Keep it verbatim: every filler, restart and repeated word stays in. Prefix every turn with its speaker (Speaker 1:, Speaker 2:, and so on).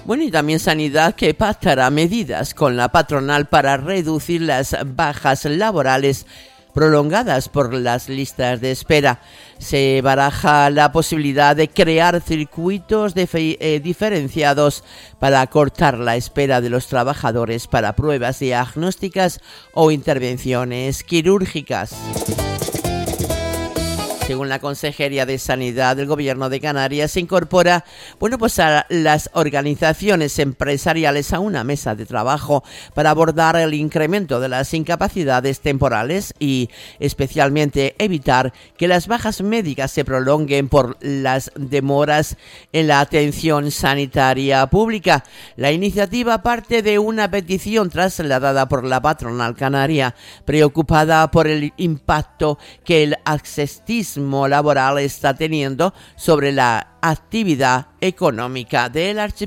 Speaker 1: Bueno, y también Sanidad que pactará medidas con la patronal para reducir las bajas laborales prolongadas por las listas de espera. Se baraja la posibilidad de crear circuitos de eh, diferenciados para acortar la espera de los trabajadores para pruebas diagnósticas o intervenciones quirúrgicas. Según la Consejería de Sanidad del Gobierno de Canarias, se incorpora, bueno, pues a las organizaciones empresariales a una mesa de trabajo para abordar el incremento de las incapacidades temporales y especialmente evitar que las bajas médicas se prolonguen por las demoras en la atención sanitaria pública. La iniciativa parte de una petición trasladada por la patronal canaria, preocupada por el impacto que el absentismo laboral está teniendo sobre la actividad económica del archipiélago.